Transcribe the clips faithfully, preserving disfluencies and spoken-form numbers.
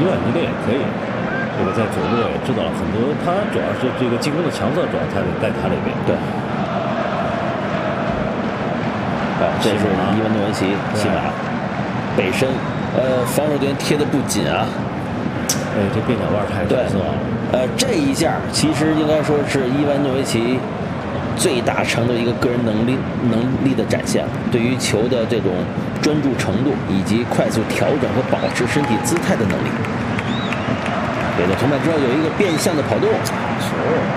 伊万尼列也可以。这个在左路也知道了很多，他主要是这个进攻的强侧，主要他得在他那边。 对。啊，这是伊万诺维奇，西马背身，呃，防守队员贴的不紧啊。 哎，这变脚腕太出色了。 呃，这一下其实应该说是伊万诺维奇最大程度一个个人能力能力的展现，对于球的这种专注程度以及快速调整和保持身体姿态的能力。给了同伴之后有一个变向的跑动， 球。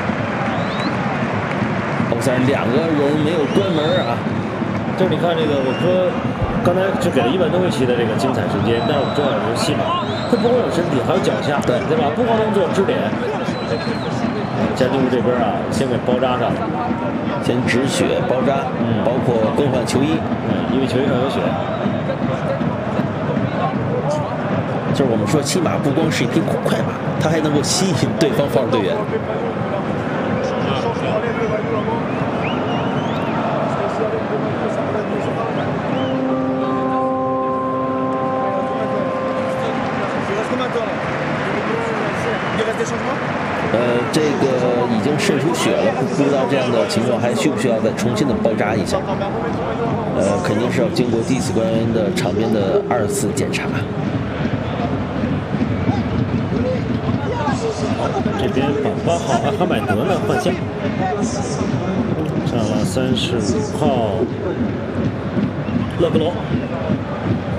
欧塞尔两个人没有关门啊。 就是你看这个，我说刚才只给了伊万诺维奇的这个精彩时间，但是我们重要的是西马，他不光有身体，还有脚下， 对对吧？不光能做支点。加进入这边啊，先给包扎上， 先止血包扎，嗯，包括更换球衣， 嗯，因为球衣上有血。 就是我们说，骑马不光是一匹快马，它还能够吸引对方防守队员。呃，这个已经渗出血了，不知道这样的情况还需不需要再重新的包扎一下？呃，肯定是要经过第四官员的场边的二次检查。 这边把八号阿哈迈德呢换下，上了三十五号勒格罗。